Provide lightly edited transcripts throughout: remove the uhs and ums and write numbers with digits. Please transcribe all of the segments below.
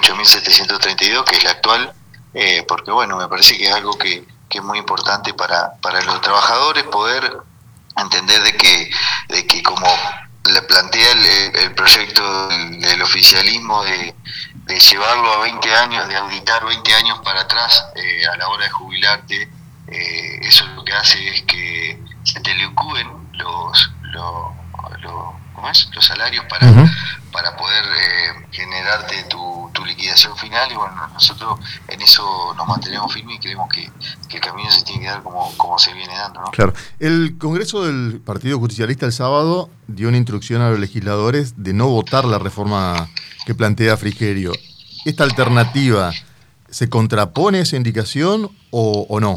28.732, que es la actual, porque bueno, me parece que es algo que es muy importante para los trabajadores poder entender de que como le plantea el proyecto del oficialismo de llevarlo a 20 años, de auditar 20 años para atrás a la hora de jubilarte, eso lo que hace es que se te licúen ¿cómo es? Los salarios para poder generarte tu liquidación final. Y bueno, nosotros en eso nos mantenemos firmes y creemos que el camino se tiene que dar como se viene dando, ¿no? Claro. El Congreso del Partido Justicialista el sábado dio una instrucción a los legisladores de no votar la reforma que plantea Frigerio. ¿Esta alternativa se contrapone a esa indicación o no?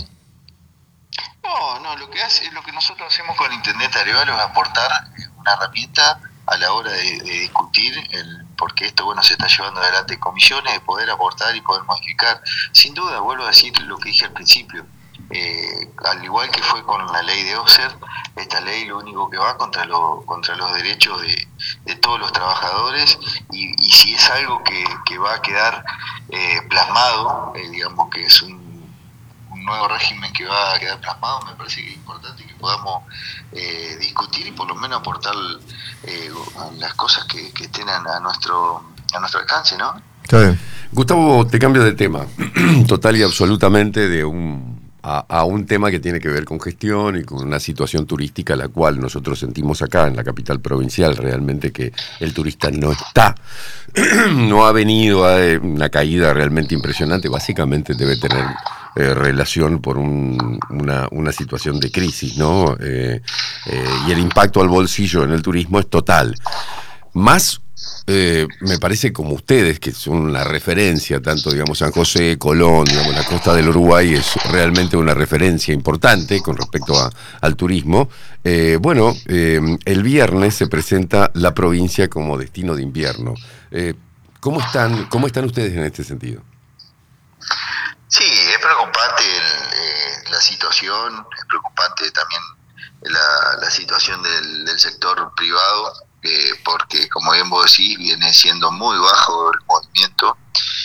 No, lo que nosotros hacemos con el intendente Arevalo es aportar una herramienta a la hora de discutir porque esto bueno se está llevando adelante en comisiones, de poder aportar y poder modificar. Sin duda, vuelvo a decir lo que dije al principio, al igual que fue con la ley de OSER, esta ley lo único que va contra los derechos de todos los trabajadores, y si es algo que va a quedar plasmado, digamos que es un nuevo régimen que va a quedar plasmado, me parece que es importante que podamos discutir y por lo menos aportar las cosas que estén a nuestro alcance, ¿no? Está bien. Gustavo, te cambio de tema, total y absolutamente a un tema que tiene que ver con gestión y con una situación turística la cual nosotros sentimos acá en la capital provincial realmente que el turista no está, no ha venido a una caída realmente impresionante, básicamente debe tener relación por una situación de crisis, ¿no? Y el impacto al bolsillo en el turismo es total. Más me parece como ustedes, que son una referencia, tanto digamos San José, Colón, digamos la costa del Uruguay es realmente una referencia importante con respecto al turismo. El viernes se presenta la provincia como destino de invierno. ¿Cómo están ustedes en este sentido? Sí, es preocupante la situación, es preocupante también la situación del sector privado, porque como bien vos decís, viene siendo muy bajo el movimiento.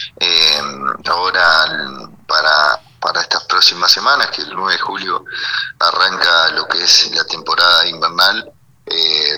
Ahora, para estas próximas semanas, que el 9 de julio arranca lo que es la temporada invernal,